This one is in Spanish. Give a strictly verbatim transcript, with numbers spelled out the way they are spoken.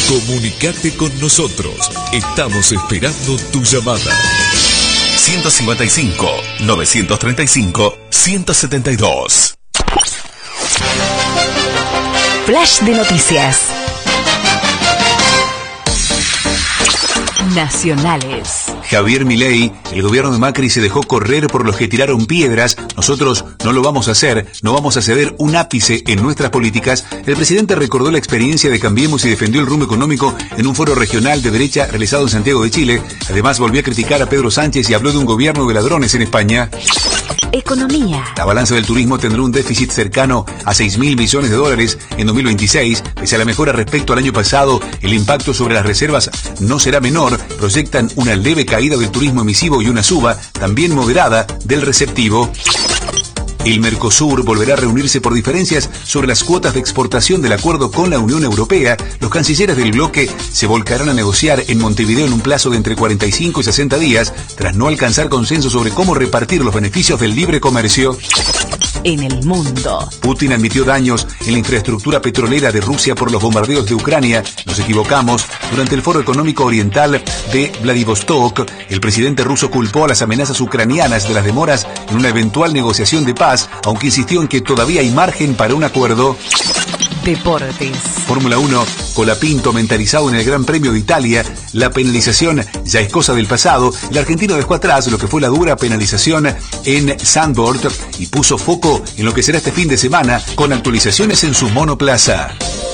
Comunicate con nosotros. Estamos esperando tu llamada. ciento cincuenta y cinco, novecientos treinta y cinco, ciento setenta y dos. Flash de noticias. Nacionales. Javier Milei, el gobierno de Macri se dejó correr por los que tiraron piedras. Nosotros no lo vamos a hacer, no vamos a ceder un ápice en nuestras políticas. El presidente recordó la experiencia de Cambiemos y defendió el rumbo económico en un foro regional de derecha realizado en Santiago de Chile. Además, volvió a criticar a Pedro Sánchez y habló de un gobierno de ladrones en España. Economía. La balanza del turismo tendrá un déficit cercano a seis mil millones de dólares en dos mil veintiséis. Pese a la mejora respecto al año pasado, el impacto sobre las reservas no será menor. Proyectan una leve caída del turismo emisivo y una suba, también moderada, del receptivo. El Mercosur volverá a reunirse por diferencias sobre las cuotas de exportación del acuerdo con la Unión Europea. Los cancilleres del bloque se volcarán a negociar en Montevideo en un plazo de entre cuarenta y cinco y sesenta días, tras no alcanzar consenso sobre cómo repartir los beneficios del libre comercio. En el mundo. Putin admitió daños en la infraestructura petrolera de Rusia por los bombardeos de Ucrania. Nos equivocamos. Durante el Foro Económico Oriental de Vladivostok, el presidente ruso culpó a las amenazas ucranianas de las demoras en una eventual negociación de paz, aunque insistió en que todavía hay margen para un acuerdo. Deportes. Fórmula uno, Colapinto mentalizado en el Gran Premio de Italia. La penalización ya es cosa del pasado. El argentino dejó atrás lo que fue la dura penalización en Zandvoort y puso foco en lo que será este fin de semana con actualizaciones en su monoplaza.